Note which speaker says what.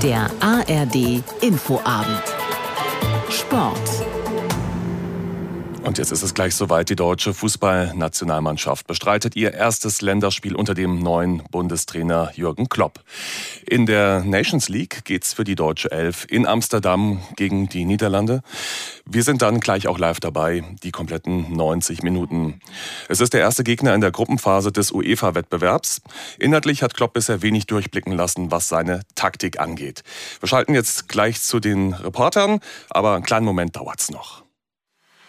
Speaker 1: Der ARD Infoabend. Sport.
Speaker 2: Und jetzt ist es gleich soweit. Die deutsche Fußballnationalmannschaft bestreitet ihr erstes Länderspiel unter dem neuen Bundestrainer Jürgen Klopp. In der Nations League geht's für die deutsche Elf in Amsterdam gegen die Niederlande. Wir sind dann gleich auch live dabei, die kompletten 90 Minuten. Es ist der erste Gegner in der Gruppenphase des UEFA-Wettbewerbs. Inhaltlich hat Klopp bisher wenig durchblicken lassen, was seine Taktik angeht. Wir schalten jetzt gleich zu den Reportern, aber einen kleinen Moment dauert's noch.